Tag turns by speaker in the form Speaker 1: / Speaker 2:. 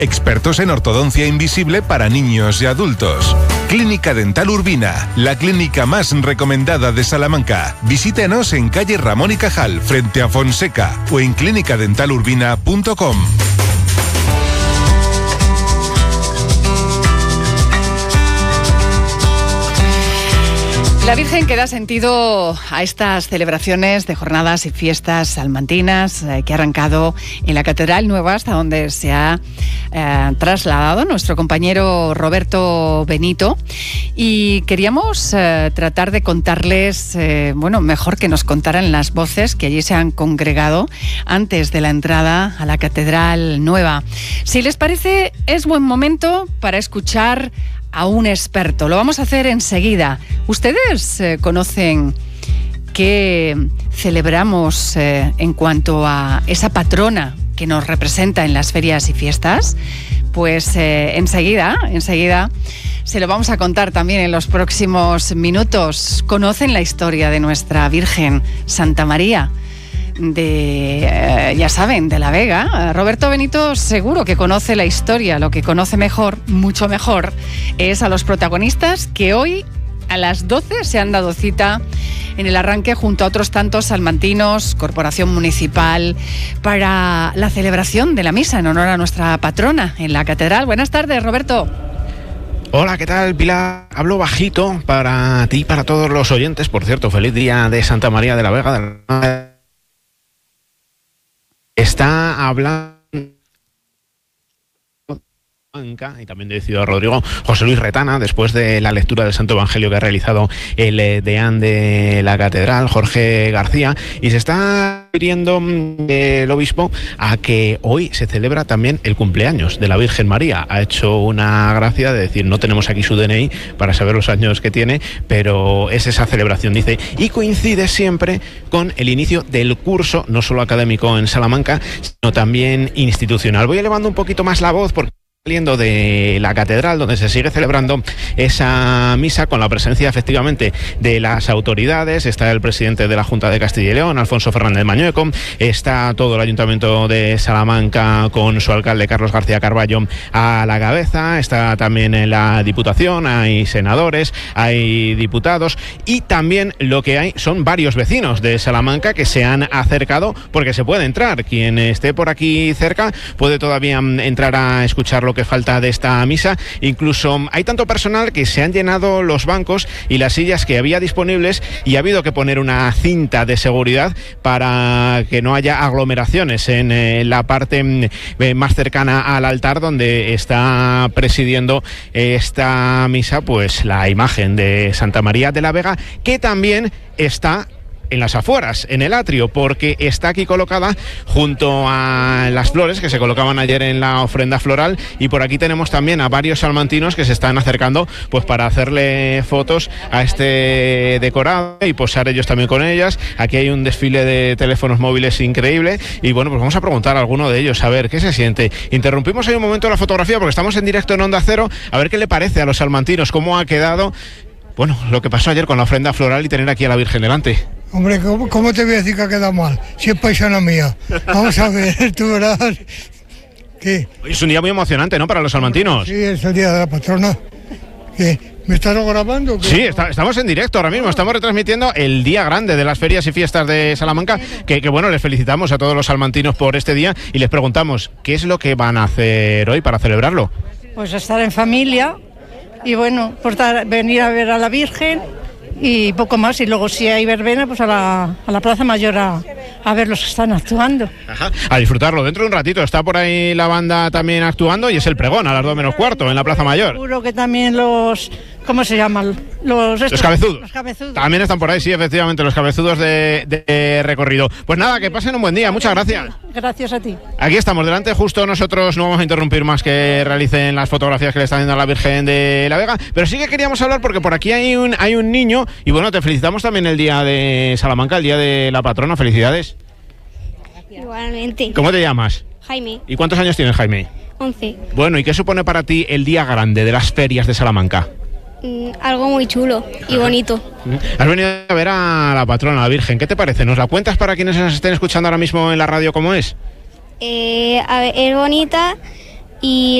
Speaker 1: Expertos en ortodoncia invisible para niños y adultos. Clínica Dental Urbina, la clínica más recomendada de Salamanca. Visítenos en calle Ramón y Cajal, frente a Fonseca, o en clinicadentalurbina.com.
Speaker 2: La Virgen que da sentido a estas celebraciones de jornadas y fiestas salmantinas que ha arrancado en la Catedral Nueva, hasta donde se ha trasladado nuestro compañero Roberto Benito. Y queríamos tratar de contarles, mejor que nos contaran las voces que allí se han congregado antes de la entrada a la Catedral Nueva. Si les parece, es buen momento para escuchar a un experto. Lo vamos a hacer enseguida. ¿Ustedes conocen qué celebramos en cuanto a esa patrona que nos representa en las ferias y fiestas? Pues enseguida se lo vamos a contar también en los próximos minutos. ¿Conocen la historia de nuestra Virgen Santa María? Ya saben, de La Vega. Roberto Benito seguro que conoce la historia. Lo que conoce mejor, mucho mejor, es a los protagonistas que hoy a las 12 se han dado cita en el arranque junto a otros tantos salmantinos, Corporación Municipal, para la celebración de la misa en honor a nuestra patrona en la Catedral. Buenas tardes, Roberto.
Speaker 3: Hola, ¿qué tal, Pilar? Hablo bajito para ti y para todos los oyentes. Por cierto, feliz día de Santa María de la Vega. Está hablando y también de Ciudad Rodrigo, José Luis Retana, después de la lectura del Santo Evangelio que ha realizado el deán de la Catedral, Jorge García, y se está refiriendo el obispo a que hoy se celebra también el cumpleaños de la Virgen María. Ha hecho una gracia de decir, no tenemos aquí su DNI para saber los años que tiene, pero es esa celebración, dice, y coincide siempre con el inicio del curso, no solo académico en Salamanca, sino también institucional. Voy elevando un poquito más la voz porque saliendo de la Catedral, donde se sigue celebrando esa misa con la presencia efectivamente de las autoridades. Está el presidente de la Junta de Castilla y León, Alfonso Fernández Mañueco, está todo el Ayuntamiento de Salamanca con su alcalde Carlos García Carballo a la cabeza, está también en la Diputación, hay senadores, hay diputados, y también lo que hay son varios vecinos de Salamanca que se han acercado porque se puede entrar. Quien esté por aquí cerca puede todavía entrar a escuchar lo que falta de esta misa. Incluso hay tanto personal que se han llenado los bancos y las sillas que había disponibles, y ha habido que poner una cinta de seguridad para que no haya aglomeraciones en la parte más cercana al altar donde está presidiendo esta misa, pues la imagen de Santa María de la Vega, que también está en las afueras, en el atrio, porque está aquí colocada junto a las flores que se colocaban ayer en la ofrenda floral, y por aquí tenemos también a varios salmantinos que se están acercando pues para hacerle fotos a este decorado y posar ellos también con ellas. Aquí hay un desfile de teléfonos móviles increíble, y bueno, pues vamos a preguntar a alguno de ellos a ver qué se siente. Interrumpimos ahí un momento la fotografía porque estamos en directo en Onda Cero, a ver qué le parece a los salmantinos, cómo ha quedado, bueno, lo que pasó ayer con la ofrenda floral y tener aquí a la Virgen delante.
Speaker 4: Hombre, ¿cómo te voy a decir que ha quedado mal? Si es paisana mía. Vamos a ver, tú verás. ¿Qué?
Speaker 3: Es un día muy emocionante, ¿no?, para los salmantinos.
Speaker 4: Sí, es el día de la patrona. ¿Qué? ¿Me estás grabando? ¿Qué?
Speaker 3: Sí, estamos en directo ahora mismo, estamos retransmitiendo el día grande de las ferias y fiestas de Salamanca, que bueno, les felicitamos a todos los salmantinos por este día y les preguntamos, ¿qué es lo que van a hacer hoy para celebrarlo?
Speaker 5: Pues estar en familia y bueno, venir a ver a la Virgen y poco más, y luego si hay verbena pues a la Plaza Mayor a ver los que están actuando.
Speaker 3: Ajá. A disfrutarlo. Dentro de un ratito está por ahí la banda también actuando, y es el pregón a las 2:45 en la Plaza Mayor.
Speaker 5: Seguro que también los... ¿Cómo se llaman? Los cabezudos. Los cabezudos.
Speaker 3: También están por ahí, sí, efectivamente, los cabezudos de recorrido. Pues nada, que pasen un buen día, muchas gracias.
Speaker 5: Gracias a ti.
Speaker 3: Aquí estamos delante, justo nosotros no vamos a interrumpir más que realicen las fotografías que le están dando a la Virgen de la Vega, pero sí que queríamos hablar porque por aquí hay un niño, y bueno, te felicitamos también el día de Salamanca, el día de la patrona, felicidades.
Speaker 6: Igualmente.
Speaker 3: ¿Cómo te llamas?
Speaker 6: Jaime.
Speaker 3: ¿Y cuántos años tienes, Jaime?
Speaker 6: 11.
Speaker 3: Bueno, ¿y qué supone para ti el día grande de las ferias de Salamanca?
Speaker 6: Algo muy chulo y bonito.
Speaker 3: Has venido a ver a la patrona, a la Virgen. ¿Qué te parece? ¿Nos la cuentas para quienes nos estén escuchando ahora mismo en la radio cómo es?
Speaker 6: A ver, es bonita y